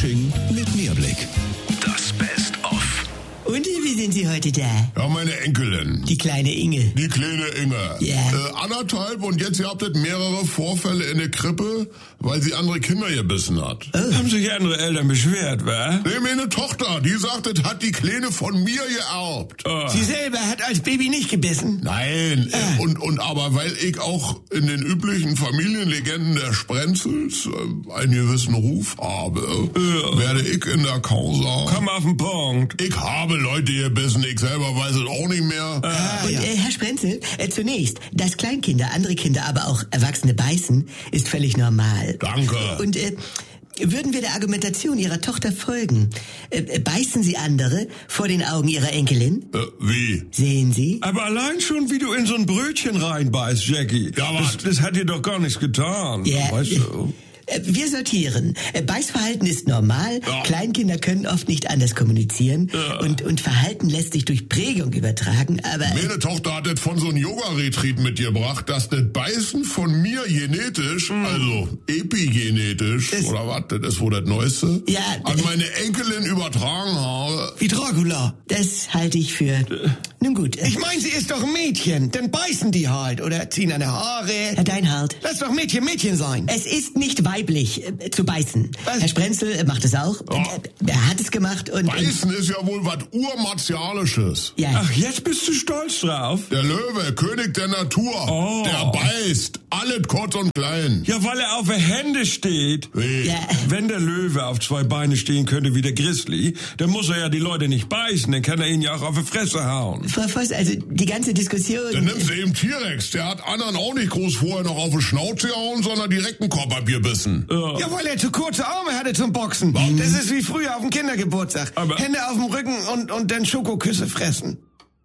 Fasching mit Mehrblick. Das Best-of. Und wie sind Sie heute da? Ja, meine Enkelin. Die kleine Inge. Die kleine Inge. Ja. 1,5 und jetzt ihr habt mehrere Vorfälle in der Krippe, weil sie andere Kinder gebissen hat. Oh. Haben sich andere Eltern beschwert, wa? Nee, meine Tochter, die sagt, das hat die Kleine von mir geerbt. Sie selber hat als Baby nicht gebissen? Nein, und aber weil ich auch in den üblichen Familienlegenden der Sprenzels einen gewissen Ruf habe, werde ich in der Causa... Komm auf den Punkt. Ich habe Leute gebissen, ich selber weiß es auch nicht mehr. Und Herr Sprenzel, zunächst, dass Kleinkinder, andere Kinder, aber auch Erwachsene beißen, ist völlig normal. Danke. Und würden wir der Argumentation Ihrer Tochter folgen, beißen Sie andere vor den Augen Ihrer Enkelin? Wie? Sehen Sie? Aber allein schon, wie du in so ein Brötchen reinbeißt, Jackie. Ja, das hat dir doch gar nichts getan. Ja. Weißt du? Wir sortieren. Beißverhalten ist normal. Ja. Kleinkinder können oft nicht anders kommunizieren. Ja. Und Verhalten lässt sich durch Prägung übertragen, aber... Meine Tochter hat das von so einem Yoga-Retreat mitgebracht, dass das Beißen von mir genetisch, also epigenetisch, oder was, das ist wohl das Neueste, Ja. an meine Enkelin übertragen habe. Wie Dracula. Das halte ich für... Nun gut. Ich meine, sie ist doch ein Mädchen. Dann beißen die halt oder ziehen an die Haare. Herr Deinhardt. Lass doch Mädchen sein. Es ist nicht weiblich zu beißen. Was? Herr Sprenzel macht es auch. Ja. Er hat es gemacht und... Beißen ist ja wohl was Urmartialisches. Ja. Ach, jetzt bist du stolz drauf? Der Löwe, König der Natur, Oh. der beißt, alles kurz und klein. Ja, weil er auf den Hände steht. Wie? Ja. Wenn der Löwe auf 2 Beine stehen könnte wie der Grizzly, dann muss er ja die Leute nicht beißen, dann kann er ihnen ja auch auf die Fresse hauen. Frau Voss, also die ganze Diskussion... Dann nimmst du eben T-Rex, der hat anderen auch nicht groß vorher noch auf die Schnauze gehauen, sondern direkt einen Korb abgebissen. Ja, weil er zu kurze Arme hatte zum Boxen. Das ist wie früher auf dem Kindergeburtstag. Aber- Hände auf dem Rücken und dann Schokoküsse fressen.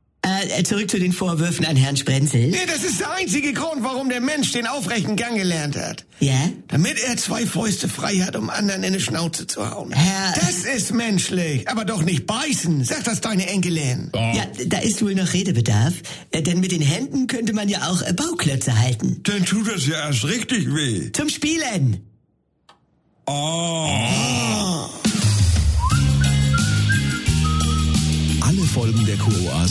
Zurück zu den Vorwürfen an Herrn Sprenzel. Nee, das ist der einzige Grund, warum der Mensch den aufrechten Gang gelernt hat. Ja? Damit er 2 Fäuste frei hat, um anderen in die Schnauze zu hauen. Herr- Das ist menschlich, aber doch nicht beißen. Sag das deine Enkelin. Ja, da ist wohl noch Redebedarf. Denn mit den Händen könnte man ja auch Bauklötze halten. Dann tut das ja erst richtig weh. Zum Spielen. Oh. Alle Folgen der Kuroase